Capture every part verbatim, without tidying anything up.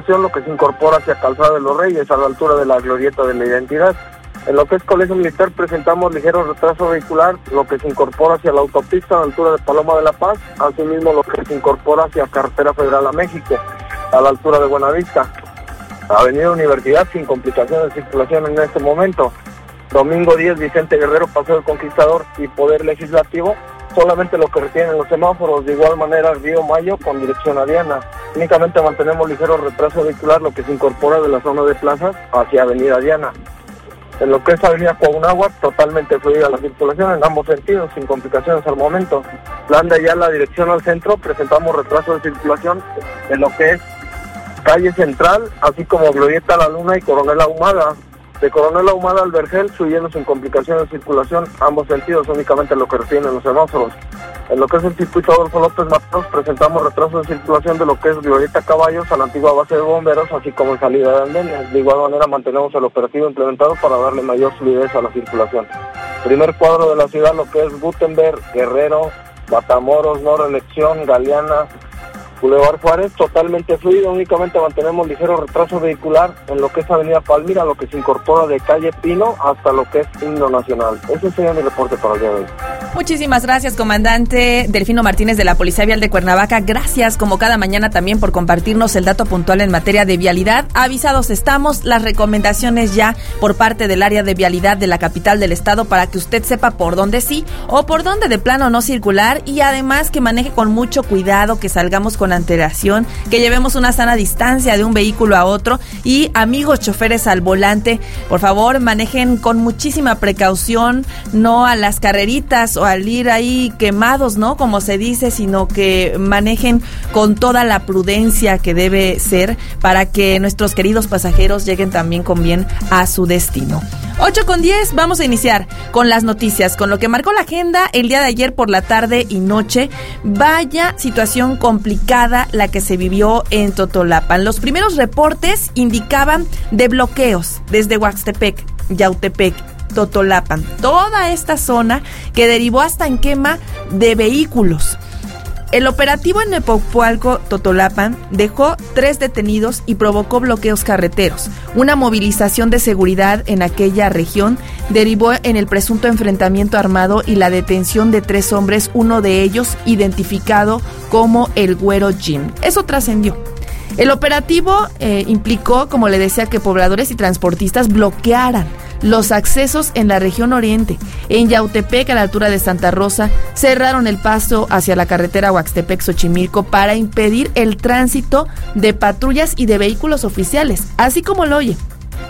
lo que se incorpora hacia Calzada de los Reyes, a la altura de la Glorieta de la Identidad. En lo que es Colegio Militar presentamos ligero retraso vehicular, lo que se incorpora hacia la autopista a la altura de Paloma de la Paz, asimismo lo que se incorpora hacia Carretera Federal a México, a la altura de Buenavista. Avenida Universidad sin complicaciones de circulación en este momento. Domingo diez, Vicente Guerrero, Paseo del Conquistador y Poder Legislativo, solamente lo que retienen los semáforos. De igual manera, Río Mayo con dirección a Diana. Únicamente mantenemos ligero retraso vehicular, lo que se incorpora de la zona de plazas hacia Avenida Diana. En lo que es Avenida Coahunáhuac, totalmente fluida la circulación en ambos sentidos, sin complicaciones al momento. Plan de allá, la dirección al centro, presentamos retraso de circulación en lo que es Calle Central, así como Glorieta La Luna y Coronel Ahumada. De Coronel Ahumada al Vergel, subiendo sin complicaciones de circulación, ambos sentidos, únicamente lo que retienen los semáforos. En lo que es el circuito Adolfo López Mateos, presentamos retraso de circulación de lo que es Glorieta Caballos a la antigua base de bomberos, así como en salida de andenes. De igual manera mantenemos el operativo implementado para darle mayor fluidez a la circulación. Primer cuadro de la ciudad, lo que es Gutenberg, Guerrero, Matamoros, Nora Elección, Galeana, Boulevard Juárez, totalmente fluido, únicamente mantenemos ligero retraso vehicular en lo que es Avenida Palmira, lo que se incorpora de Calle Pino hasta lo que es Himno Nacional. Ese sería mi reporte para el día de hoy. Muchísimas gracias, comandante Delfino Martínez de la Policía Vial de Cuernavaca. Gracias, como cada mañana, también por compartirnos el dato puntual en materia de vialidad. Avisados estamos, las recomendaciones ya por parte del área de vialidad de la capital del estado para que usted sepa por dónde sí o por dónde de plano no circular, y además que maneje con mucho cuidado, que salgamos con antelación, que llevemos una sana distancia de un vehículo a otro, y amigos choferes al volante, por favor manejen con muchísima precaución, no a las carreritas o al ir ahí quemados, ¿no? Como se dice, sino que manejen con toda la prudencia que debe ser para que nuestros queridos pasajeros lleguen también con bien a su destino. ocho con diez, vamos a iniciar con las noticias, con lo que marcó la agenda el día de ayer por la tarde y noche. Vaya situación complicada la que se vivió en Totolapan. Los primeros reportes indicaban de bloqueos desde Huaxtepec, Yautepec, Totolapan, toda esta zona que derivó hasta en quema de vehículos. El operativo en Nepocpualco, Totolapan, dejó tres detenidos y provocó bloqueos carreteros. Una movilización de seguridad en aquella región derivó en el presunto enfrentamiento armado y la detención de tres hombres, uno de ellos identificado como el Güero Jim. Eso trascendió. El operativo eh, implicó, como le decía, que pobladores y transportistas bloquearan los accesos en la región oriente. En Yautepec, a la altura de Santa Rosa, cerraron el paso hacia la carretera Huaxtepec-Xochimilco para impedir el tránsito de patrullas y de vehículos oficiales, así como lo oye.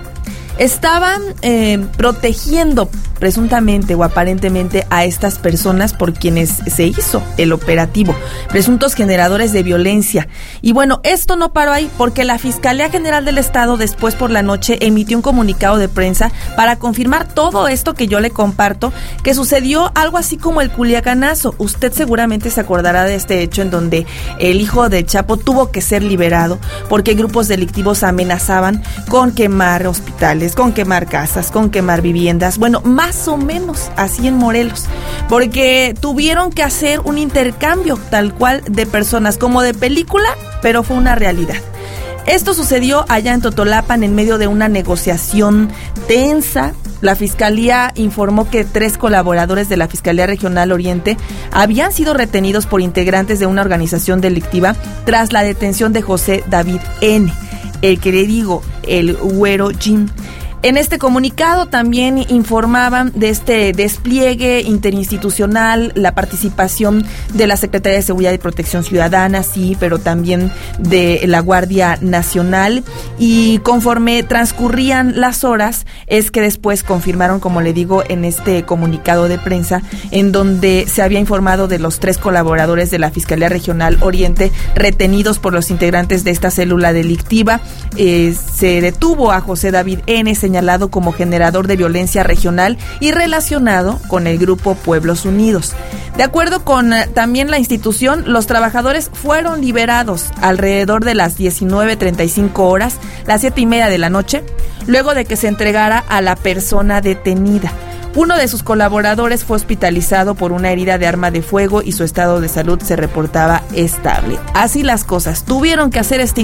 Estaban eh, protegiendo presuntamente o aparentemente a estas personas por quienes se hizo el operativo, presuntos generadores de violencia. Y bueno, esto no paró ahí, porque la Fiscalía General del Estado después por la noche emitió un comunicado de prensa para confirmar todo esto que yo le comparto, que sucedió algo así como el Culiacanazo. Usted seguramente se acordará de este hecho en donde el hijo de Chapo tuvo que ser liberado porque grupos delictivos amenazaban con quemar hospitales, con quemar casas, con quemar viviendas. Bueno, más o menos así en Morelos, porque tuvieron que hacer un intercambio tal cual de personas, como de película, pero fue una realidad. Esto sucedió allá en Totolapan en medio de una negociación tensa. La Fiscalía informó que tres colaboradores de la Fiscalía Regional Oriente habían sido retenidos por integrantes de una organización delictiva tras la detención de José David N., el que le digo, el Güero Jim. En este comunicado también informaban de este despliegue interinstitucional, la participación de la Secretaría de Seguridad y Protección Ciudadana, sí, pero también de la Guardia Nacional. Y conforme transcurrían las horas, es que después confirmaron, como le digo, en este comunicado de prensa, en donde se había informado de los tres colaboradores de la Fiscalía Regional Oriente retenidos por los integrantes de esta célula delictiva. Eh, se detuvo a José David N., señalado como generador de violencia regional y relacionado con el grupo Pueblos Unidos. De acuerdo con eh, también la institución, los trabajadores fueron liberados alrededor de las diecinueve treinta y cinco horas, las siete y media de la noche, luego de que se entregara a la persona detenida. Uno de sus colaboradores fue hospitalizado por una herida de arma de fuego y su estado de salud se reportaba estable. Así las cosas, tuvieron que hacer este